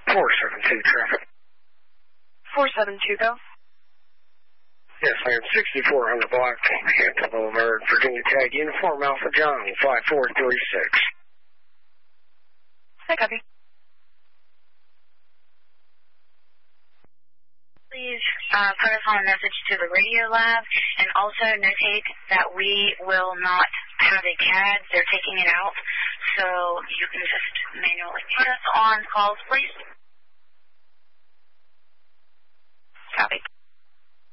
472 traffic. 472, go. Yes, I am 6400 block, Hampton Boulevard, Virginia Tag, Uniform Alpha John, 5436. Hey, copy. Please put us on a message to the radio lab, and also notate that we will not have a CAD. They're taking it out, so you can just manually put us on calls, please. Copy.